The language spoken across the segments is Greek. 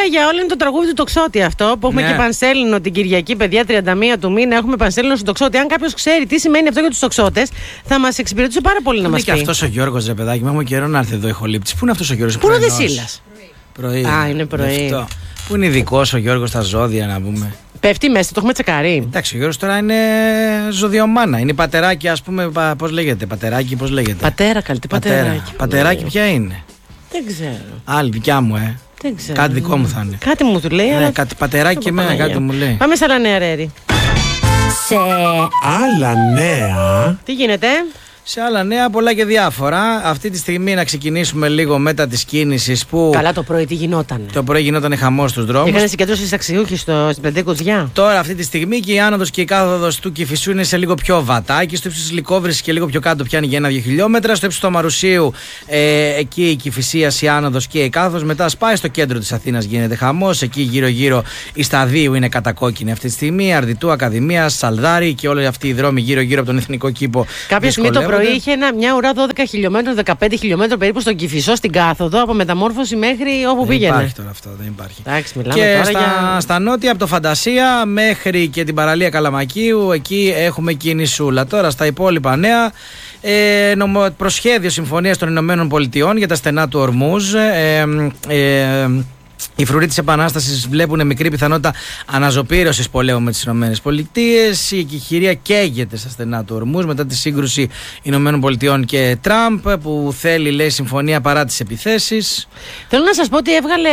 για όλα είναι το τραγούδι του Τοξότη αυτό που έχουμε και πανσέλινο την Κυριακή, παιδιά, 31 του μήνα. Έχουμε πανσέλινο στον Τοξότη. Αν κάποιος ξέρει τι σημαίνει αυτό για τους τοξότες, θα μας εξυπηρετούσε πάρα πολύ να μας πει. Είναι και αυτός ο Γιώργος, ρε παιδάκι, μου έχουμε καιρό να έρθει εδώ ηχολήπτης. Πού είναι αυτός ο Γιώργος? Πού είναι ο Δεσίλας? Πρωί. Α, είναι πρωί. Πού είναι ειδικός ο Γιώργος στα ζώδια, να πούμε? Πέφτει μέσα, το έχουμε τσεκάρει. Εντάξει, ο Γιώργος τώρα είναι ζωδιομάνα. Είναι πατεράκι, ας πούμε, πώς λέγεται? Πατεράκι, πώς λέγεται? Πατέρα, καλή, πατεράκι. Πατεράκι, ποια είναι? Δεν ξέρω. Άλλη δικιά μου, Δεν ξέρω. Κάτι δικό μου θα είναι. Κάτι μου του λέει. Ναι, αλλά... κάτι πατεράκι και εμένα, κάτι μου λέει. Πάμε σε άλλα νέα, Ρέρι. Σε άλλα νέα. Τι γίνεται? Σε άλλα νέα, πολλά και διάφορα. Αυτή τη στιγμή να ξεκινήσουμε λίγο μετά της κίνησης που. Καλά, το πρωί τι γινότανε? Το πρωί γινόταν χαμός στους δρόμους. Έκανε συγκέντρωση ταξιούχοι στην Πεντέ Κοζιά. Τώρα, αυτή τη στιγμή και η άνοδος και η κάθοδος του Κηφισού είναι σε λίγο πιο βατάκι. Στο ύψος της Λυκόβρησης και λίγο πιο κάτω πιάνει για 1-2 χιλιόμετρα. Στο ύψος του Αμαρουσίου, εκεί η Κηφισίας, η άνοδος και η κάθοδος. Μετά σπάει στο κέντρο της Αθήνας, γίνεται χαμός. Εκεί γύρω-γύρω η Σταδίου είναι κατακόκκινη αυτή τη στιγμή. Αρδιτού, Ακαδημίας, Σαλδάρη και όλοι αυτοί οι δρόμοι γύρω-γύρω από τον Εθνικό Κήπο. Κάποια στιγμή το πρωί είχε μια ουρά 12 χιλιόμετρων, 15 χιλιόμετρων περίπου στον Κηφισό, στην κάθοδο, από μεταμόρφωση μέχρι όπου πήγαινε. Δεν υπάρχει τώρα αυτό, δεν υπάρχει. Εντάξει, μιλάμε και τώρα στα νότια, από το Φαντασία μέχρι και την παραλία Καλαμακίου, εκεί έχουμε κινησούλα. Τώρα στα υπόλοιπα νέα, προσχέδιο συμφωνίας των Ηνωμένων Πολιτειών για τα στενά του Ορμούζ. Οι φρουροί της Επανάστασης βλέπουν μικρή πιθανότητα αναζωπήρωσης πολέμου με τις Ηνωμένες Πολιτείες. Η εκεχηρία καίγεται στα στενά του Ορμούζ μετά τη σύγκρουση Ηνωμένων Πολιτειών και Τραμπ, που θέλει, λέει, συμφωνία παρά τις επιθέσεις. Θέλω να σας πω ότι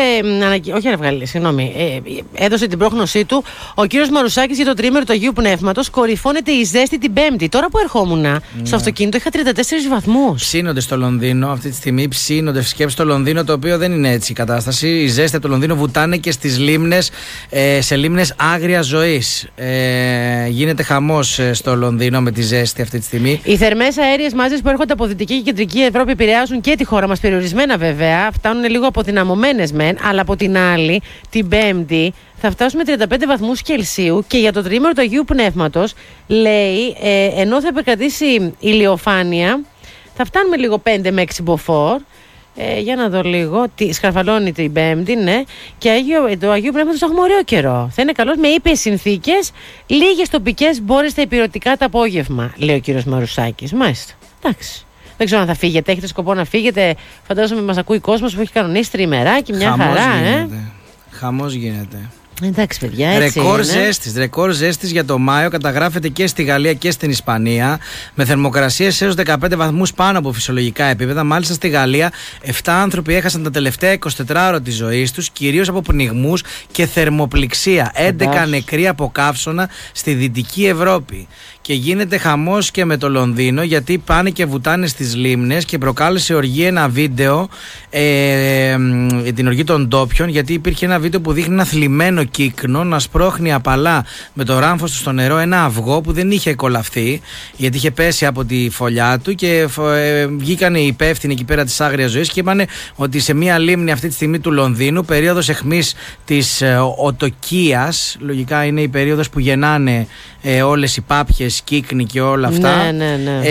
έδωσε την πρόγνωσή του ο κύριος Μαρουσάκης για το τριήμερο του Αγίου Πνεύματος. Κορυφώνεται η ζέστη την Πέμπτη. Τώρα που ερχόμουν στο αυτοκίνητο είχα 34 βαθμούς. Ψήνονται στο Λονδίνο αυτή τη στιγμή, σκέψη στο Λονδίνο, το οποίο δεν είναι έτσι η κατάσταση. Η ζέστη από το Λονδίνο βουτάνε και στις λίμνες, σε λίμνες άγριας ζωής. Γίνεται χαμός στο Λονδίνο με τη ζέστη αυτή τη στιγμή. Οι θερμές αέριες μάζες που έρχονται από Δυτική και Κεντρική Ευρώπη επηρεάζουν και τη χώρα μας, περιορισμένα βέβαια. Φτάνουν λίγο αποδυναμωμένες μεν, αλλά από την άλλη, την Πέμπτη, θα φτάσουμε 35 βαθμούς Κελσίου και για το τριήμερο του Αγίου Πνεύματος, λέει, ενώ θα επικρατήσει ηλιοφάνεια, θα φτάνουμε λίγο 5 με 6 μποφόρ. Για να δω λίγο. Σκαρφαλώνει την Πέμπτη, ναι. Και το Αγίου Πνεύματος θα έχουμε ωραίο καιρό. Θα είναι καλός με ήπιες συνθήκες. Λίγες τοπικές μπόρες στα υπηρετικά το απόγευμα, λέει ο κύριος Μαρουσάκης. Μάλιστα. Εντάξει. Δεν ξέρω αν θα φύγετε. Έχετε σκοπό να φύγετε? Φαντάζομαι μας ακούει κόσμος που έχει κανονίσει τριημεράκι. Μια χαρά, Χαμός γίνεται. Εντάξει, παιδιά, έτσι ρεκόρ ζέστης για το Μάιο καταγράφεται και στη Γαλλία και στην Ισπανία, με θερμοκρασίες έως 15 βαθμούς πάνω από φυσιολογικά επίπεδα. Μάλιστα στη Γαλλία 7 άνθρωποι έχασαν τα τελευταία 24 ώρα της ζωής τους, κυρίως από πνιγμούς και θερμοπληξία. 11 νεκροί από καύσωνα στη Δυτική Ευρώπη. Και γίνεται χαμός και με το Λονδίνο, γιατί πάνε και βουτάνε στις λίμνες και προκάλεσε οργή ένα βίντεο, την οργή των ντόπιων, γιατί υπήρχε ένα βίντεο που δείχνει ένα θλιμμένο κύκνο να σπρώχνει απαλά με το ράμφος του στο νερό ένα αυγό που δεν είχε κολλαφθεί, γιατί είχε πέσει από τη φωλιά του, και βγήκαν οι υπεύθυνοι εκεί πέρα της άγριας ζωής και είπαν ότι σε μια λίμνη αυτή τη στιγμή του Λονδίνου, περίοδος αιχμής της Οτοκίας, λογικά είναι η περίοδος που γεννάνε όλες οι πάπιες, κύκνοι και όλα αυτά. Ναι.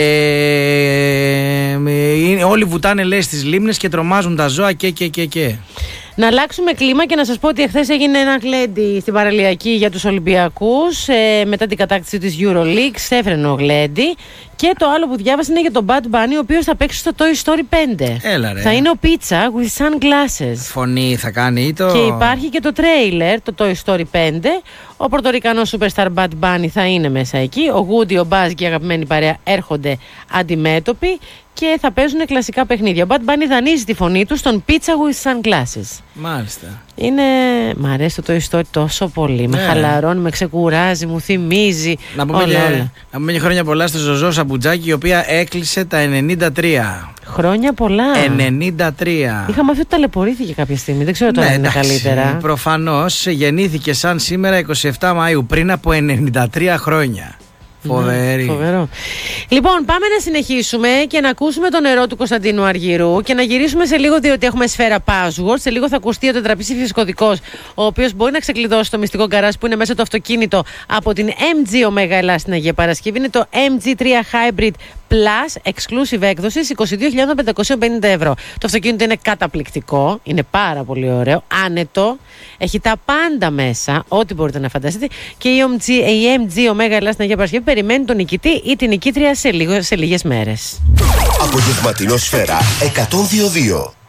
Όλοι βουτάνε, λέει, στις λίμνες και τρομάζουν τα ζώα και. Να αλλάξουμε κλίμα και να σας πω ότι εχθές έγινε ένα γλέντι στην παραλιακή για τους Ολυμπιακούς μετά την κατάκτηση της EuroLeague, σέφρενο γλέντι. Και το άλλο που διάβασα είναι για τον Bad Bunny, ο οποίος θα παίξει στο Toy Story 5. Έλα ρε. Θα είναι ο Pizza with sunglasses. Φωνή θα κάνει ή το... Και υπάρχει και το τρέιλερ, το Toy Story 5. Ο πορτορικανός superstar Bad Bunny θα είναι μέσα εκεί. Ο Woody, ο Buzz και η αγαπημένη παρέα έρχονται αντιμέτωποι και θα παίζουν κλασικά παιχνίδια. Ο Bad Bunny δανείζει τη φωνή του στον Pizza with sunglasses. Μάλιστα. Μ' αρέσει το Toy Story τόσο πολύ. Με χαλαρώνει, με ξεκουράζει, μου θυμίζει. Να πούμε και χρόνια πολλά στη Ζωζό Σαμπουτζάκη, η οποία έκλεισε τα 93. Χρόνια πολλά. 93. Είχα μάθει ότι ταλαιπωρήθηκε κάποια στιγμή. Δεν ξέρω τώρα αν είναι καλύτερα. Προφανώς γεννήθηκε σαν σήμερα 27 Μαΐου, πριν από 93 χρόνια. Φοβερή. Φοβερό. Λοιπόν, πάμε να συνεχίσουμε και να ακούσουμε το νερό του Κωνσταντίνου Αργυρού και να γυρίσουμε σε λίγο, διότι έχουμε σφαίρα password. Σε λίγο θα ακουστεί ο τετραπλήσιος κωδικός, ο οποίος μπορεί να ξεκλειδώσει το μυστικό γκαράζ που είναι μέσα το αυτοκίνητο από την MG Omega Ελλάς στην Αγία Παρασκευή. Είναι το MG3 Hybrid Plus exclusive έκδοση 22.550 ευρώ. Το αυτοκίνητο είναι καταπληκτικό, είναι πάρα πολύ ωραίο, άνετο, έχει τα πάντα μέσα, ό,τι μπορείτε να φανταστείτε, και η MG Omega Ελλάς στην Αγία Παρασκευή περιμένει τον νικητή ή την νικήτρια σε λίγες μέρες. Απογευματινό Σφαίρα 102.2.